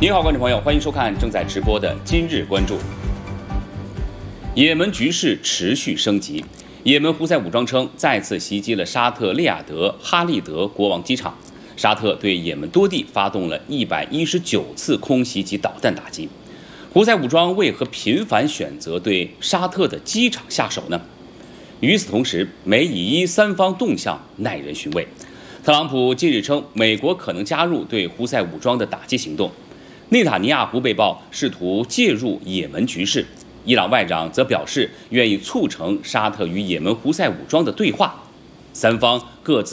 您好，观众朋友，欢迎收看正在直播的今日关注。也门局势持续升级，也门胡塞武装称再次袭击了沙特利雅得哈利德国王机场。沙特对也门多地发动了119次空袭及导弹打击。胡塞武装为何频繁选择对沙特的机场下手呢？与此同时，美以伊三方动向耐人寻味。特朗普近日称，美国可能加入对胡塞武装的打击行动。内塔尼亚胡被曝试图介入也门局势，伊朗外长则表示愿意促成沙特与也门胡塞武装的对话，三方各自